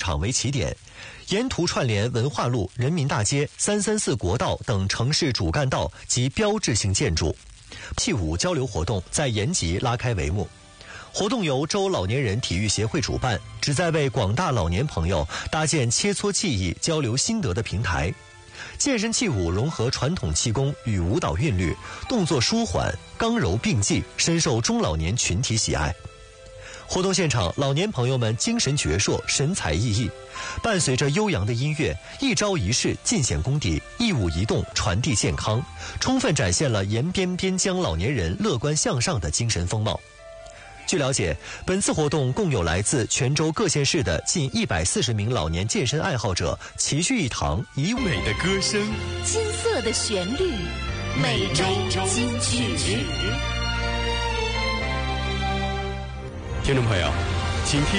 场为起点，沿途串联文化路、人民大街、334国道等城市主干道及标志性建筑。器舞交流活动在延吉拉开帷幕。活动由州老年人体育协会主办，旨在为广大老年朋友搭建切磋技艺、交流心得的平台。健身器舞融合传统气功与舞蹈韵律，动作舒缓、刚柔并济，深受中老年群体喜爱。活动现场，老年朋友们精神矍铄、神采奕奕，伴随着悠扬的音乐，一招一式尽显功底，一舞一动传递健康，充分展现了延边边疆老年人乐观向上的精神风貌。据了解，本次活动共有来自全州各县市的近140名老年健身爱好者齐聚一堂，以美的歌声、 金色的旋律，每周金曲。 听众朋友，请听